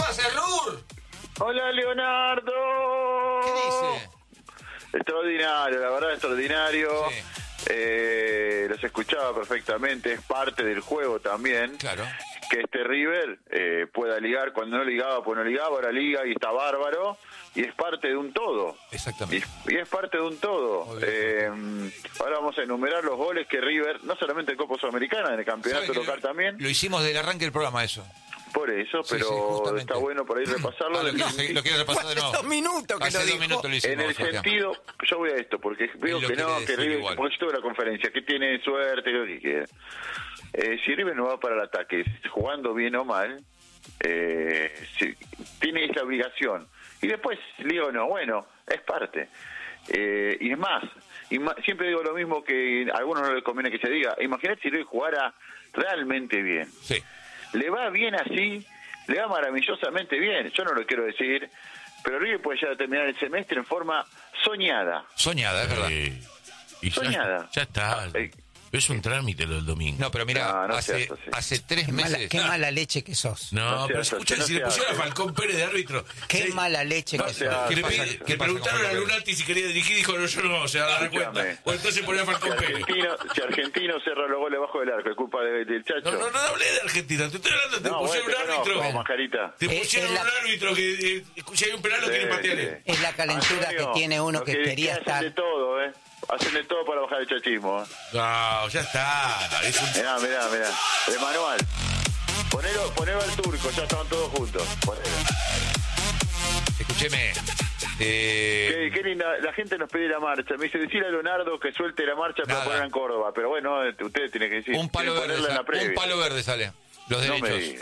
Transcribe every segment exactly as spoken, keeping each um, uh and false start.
pasa, Rur? Hola, Leonardo. ¿Qué dice? Extraordinario, la verdad, extraordinario. Sí. Eh, los escuchaba perfectamente, es parte del juego también. Claro. Que este River eh, pueda ligar, cuando no ligaba, pues no ligaba, ahora liga y está bárbaro, y es parte de un todo. Exactamente. Y, y es parte de un todo. Eh, ahora vamos a enumerar los goles que River, no solamente en Copa Sudamericana, en el campeonato local lo, también. Lo hicimos del arranque del programa, eso. Por eso, Sí, pero sí, está bueno por ahí repasarlo. Ah, lo, quiero, lo quiero repasar de nuevo. Hace dos minutos que Hace lo dos dijo. minutos lo hicimos. En el Sebastián. sentido, yo voy a esto, porque veo Él lo que quiere no, que decir River, igual. porque yo tuve la conferencia, que tiene suerte, lo que quiera. Eh, si River no va para el ataque, jugando bien o mal, eh, si, tiene esa obligación. Y después, digo, no, bueno, es parte. Eh, y es más, y ma- siempre digo lo mismo que a algunos no les conviene que se diga. Imagínate si River jugara realmente bien. Sí. Le va bien así, le va maravillosamente bien. Yo no lo quiero decir, pero River puede ya terminar el semestre en forma soñada. Soñada, es verdad. Eh, y ya, Soñada. ya está. Ah, eh. Es un trámite lo del domingo. No, pero mira, No, no hace, seas así. hace tres Qué mala, meses... qué mala leche que sos. No, No se pero hace, escucha, no si se le pusieron a hace. Falcón Pérez de árbitro. Qué sí, mala leche no que se sos. hace. que le, ¿Qué pide- pasa? que ¿Qué pasa preguntaron con a Falcón Lunati si quería dirigir, dijo, no, yo no, se va a dar cuenta. Escúchame. O entonces ponía a Si Falcón Pérez. Argentino, si Argentino cerra los goles bajo del arco, es culpa de- del Chacho. No, no, no hablé de Argentina, te estoy hablando, te No, pusieron bueno, un te árbitro. conozco, Mascarita. Te Eh, pusieron es la- un árbitro que, eh, escucha, hay un penal, lo Sí, quiere patear sí. él. Es la calentura Antonio, que tiene uno lo que quería hacen estar. de todo, ¿eh? Hacen de todo para bajar el chachismo. ¿eh? No, ya está. Es un... Mirá, mirá, mirá. De manual. Ponelo, ponelo al turco, ya estaban todos juntos. Ponelo. Escúcheme. Eh, Qué, qué linda, la gente nos pide la marcha. Me dice, decir a Leonardo que suelte la marcha para Nada. ponerla en Córdoba. Pero bueno, eh, ustedes tienen que decir. un palo tienen que verde ponerla en la sale. previa. Un palo verde sale. Los No me derechos. diga.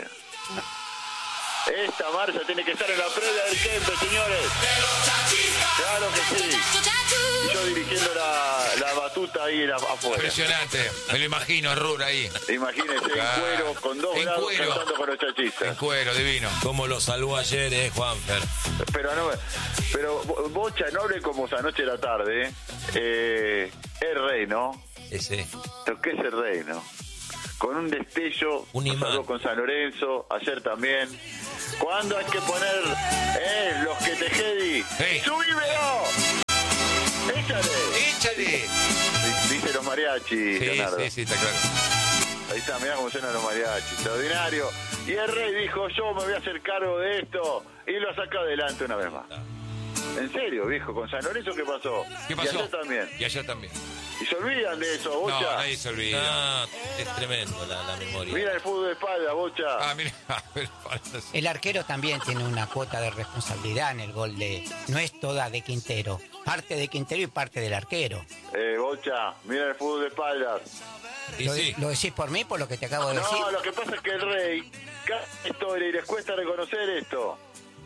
Esta marcha tiene que estar en la previa del Kempe, señores. Claro que sí. Y yo dirigiendo la, la batuta ahí en la- afuera. Impresionante. Me lo imagino, Rur ahí. Imagínense Claro. en cuero, con dos En grados cuero. cantando con los En chachistas. cuero, divino. Como lo salvó ayer, eh, Juanfer. Pero no, pero Bo- Bocha no hable como esa noche de la tarde, ¿eh? Eh, es rey, ¿no? Ese. Lo que es el rey, ¿no? Con un destello, Un nos imán. salvó con San Lorenzo, ayer también. ¿Cuándo hay que poner eh, los que te jedi? Hey. ¡Subímelo! ¡Échale! ¡Échale! Dice los mariachis, Sí, Leonardo. sí, sí, está claro. Ahí está, mirá cómo suenan los mariachis. Extraordinario. Y el rey dijo, yo me voy a hacer cargo de esto. Y lo saca adelante una vez más. En serio, viejo, con San Lorenzo, ¿qué pasó? ¿Qué Y pasó? ayer también. Y ayer también. Y se olvidan de eso, No, Bocha. nadie se olvida. Ah, es tremendo la, la memoria. Mira el fútbol de espalda, Bocha. Ah, mira. pero falta- El arquero también tiene una cuota de responsabilidad en el gol de... No es toda de Quintero. Parte de Quintero y parte del arquero. Eh, Bocha, mira el fútbol de espaldas. Y ¿Lo, sí, lo decís por mí, por lo que te acabo de decir? No, lo que pasa es que el rey, cada historia y les cuesta reconocer esto.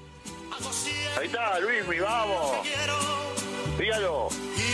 Ahí está, Luismi, vamos. Dígalo.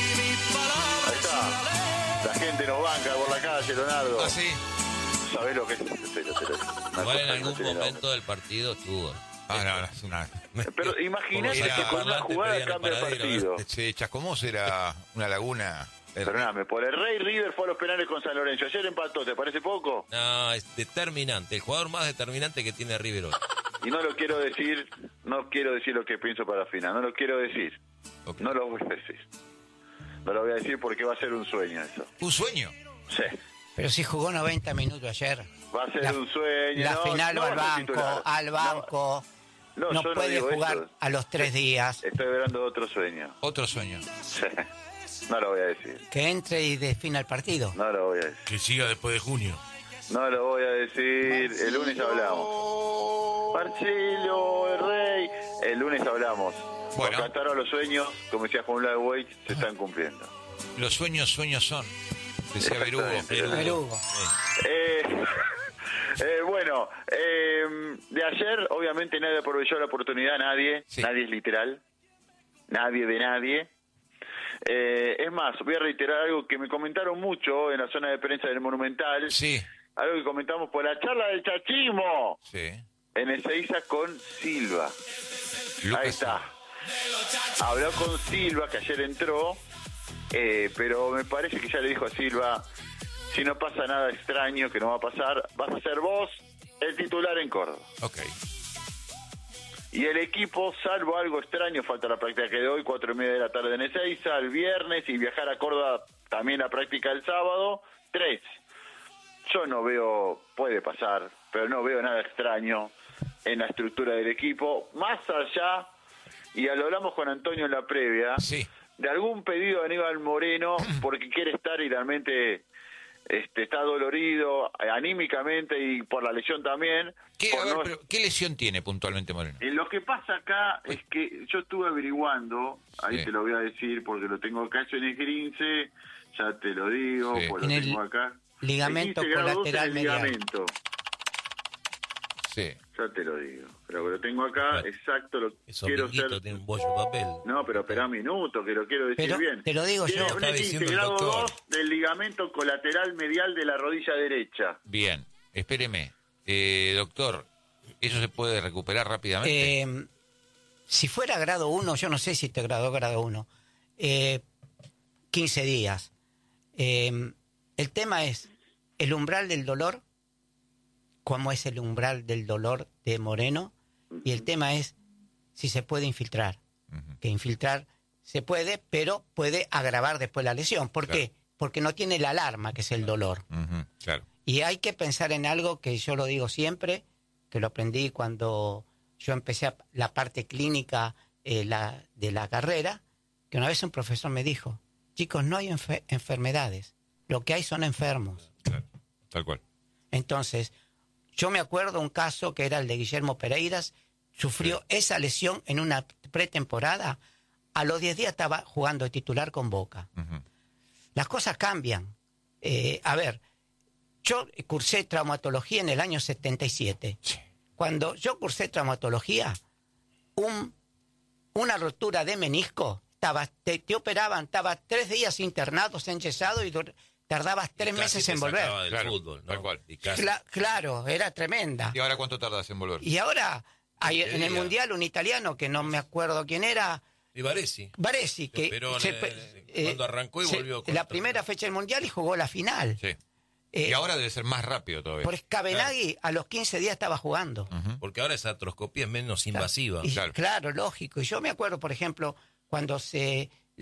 Ahí está. La gente nos banca por la calle, Leonardo. Ah, sí. ¿Sabés lo que es? En serio, te lo- una igual cosa en que algún no tiene momento nombre. del partido estuvo. Ah, no, no, es una... Pero imagínate Era- que con una Parlante jugada pedían el cambia el paradero, partido. Sí, Chascomús era una laguna. Perdóname, por el Rey River fue a los penales con San Lorenzo. Ayer empató, ¿te parece poco? No, es determinante. El jugador más determinante que tiene River hoy. Y no lo quiero decir, no quiero decir lo que pienso para la final, no lo quiero decir. Ok. No lo voy a decir. No lo voy a decir porque va a ser un sueño eso. Un sueño. Sí, Pero si jugó noventa minutos ayer. va a ser La- un sueño. La no, final no o al va a ser banco, titular. al banco. No, No, no, yo no puede digo jugar eso. a los tres días. Estoy hablando de otro sueño. Otro sueño. Sí. No lo voy a decir. Que entre y defina el partido. No lo voy a decir. Que siga después de junio. No lo voy a decir. El lunes hablamos. Marcelo, el rey. El lunes hablamos. Bueno. Porque hasta ahora los sueños, como decía Juan Lagüey, se están cumpliendo. Los sueños, sueños son. Decía Berugo. Exactamente. Berugo. Eh, eh, bueno, eh, de ayer obviamente nadie aprovechó la oportunidad, nadie, Sí. nadie es literal, nadie de nadie. Eh, es más, voy a reiterar algo que me comentaron mucho en la zona de prensa del Monumental, Sí, algo que comentamos por la charla del chachismo sí. en Ezeiza con Silva. Lucas Ahí está. Habló con Silva, que ayer entró, eh, pero me parece que ya le dijo a Silva, si no pasa nada extraño, que no va a pasar, vas a ser vos el titular en Córdoba. Ok. Y el equipo, salvo algo extraño, falta la práctica que de hoy, cuatro y media de la tarde en Ezeiza, el viernes, y viajar a Córdoba también la práctica el sábado, tres. Yo no veo, puede pasar, pero no veo nada extraño en la estructura del equipo, más allá, y lo hablamos con Antonio en la previa, Sí. de algún pedido de Aníbal Moreno, porque quiere estar y realmente este, está dolorido eh, anímicamente y por la lesión también. ¿Qué, por a ver, no- pero, ¿qué lesión tiene puntualmente Moreno? Eh, Lo que pasa acá es que yo estuve averiguando, ahí Sí. te lo voy a decir porque lo tengo acá, es en el esguince, ya te lo digo, Sí. pues En lo el tengo acá. ligamento esguince grado dos en colateral el medial. ligamento, Sí. ya te lo digo, pero lo tengo acá, exacto, lo Esos quiero minguitos ser... tienen un bollo de papel. No, pero espera un minuto, que lo quiero decir Pero bien. te lo digo Tiene yo. un Está esguince diciendo el grado doctor. dos del ligamento colateral medial de la rodilla derecha. Bien, espéreme. Eh, doctor, ¿eso se puede recuperar rápidamente? Eh, si fuera grado uno, yo no sé si te gradó grado uno, eh, quince días. Eh, el tema es el umbral del dolor, cómo es el umbral del dolor de Moreno, y el tema es si se puede infiltrar. Ujú. Que infiltrar se puede, pero puede agravar después la lesión. ¿Por Claro. qué? Porque no tiene la alarma, que es el dolor. Ujú, claro. Y hay que pensar en algo que yo lo digo siempre, que lo aprendí cuando yo empecé a- la parte clínica eh, la, de la carrera, que una vez un profesor me dijo, chicos, no hay enfe- enfermedades, lo que hay son enfermos. Claro, tal cual. Entonces, yo me acuerdo un caso que era el de Guillermo Pereiras, sufrió esa lesión en una pretemporada, a los diez días estaba jugando de titular con Boca. Ujú. Las cosas cambian. Eh, a ver, yo cursé traumatología en el año setenta y siete. Sí. Cuando yo cursé traumatología, un, una rotura de menisco, estaba, te, te operaban, estabas tres días internados, enyesado y dur- tardabas tres Y casi meses te en sacaba volver. del Claro, fútbol, ¿no? tal cual. Y casi. Cla- claro, era tremenda. ¿Y ahora cuánto tardas en volver? Y ahora, hay, Veinte en el días. Mundial, un italiano que no me acuerdo quién era, Y Varesi. Baresi, que operó en se el- pe- cuando arrancó y se- volvió con la otro. primera fecha del Mundial y jugó la final. Sí. Eh, y ahora debe ser más rápido todavía. Por Scavenaghi a los quince días estaba jugando. Ujú. Porque ahora esa artroscopía es menos invasiva. Y- Claro. claro, lógico. Y yo me acuerdo, por ejemplo, cuando se